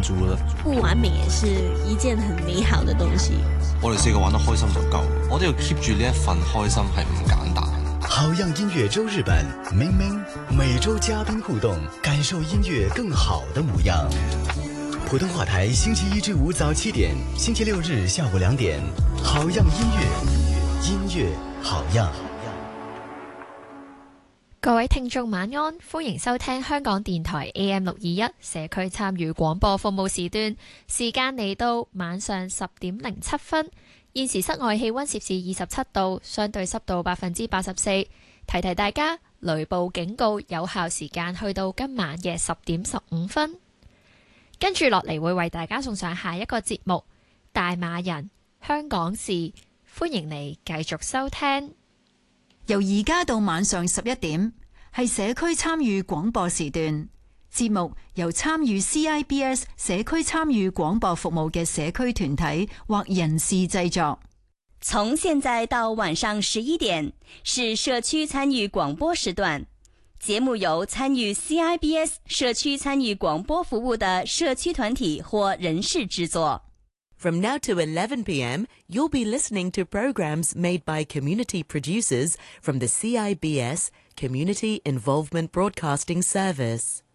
足了。 不完美也是一件很美好的东西。 我哋4個玩得開心就夠，我都要 keep 住呢一份開心係唔簡單。 好样音乐周日版，明明每周嘉宾互动，感受音乐更好的模样。普通话台星期1至5早7点，星期6日下午2点。好样音乐，音乐好样。 各位聽眾晚安，歡迎收聽香港電台 AM621 社區參與廣播服務時段，時間嚟到晚上10點07分。現時室外氣溫攝氏27度，相對濕度84%。提提大家，雷暴警告有效時間去到今晚嘅10點15分。跟住落嚟會為大家送上下一個節目《大馬人香港事》，歡迎你繼續收聽。 由而家到晚上11點，係社區參與廣播時段。節目由參與 CIBS 社區參與廣播服務嘅社區團體或人士製作。 從現在到晚上11點，是社區參與廣播時段。節目由參與 CIBS 社區參與廣播服務的社區團體或人士製作。 From now to 11 p.m., you'll be listening to programs made by community producers from the CIBS Community Involvement Broadcasting Service.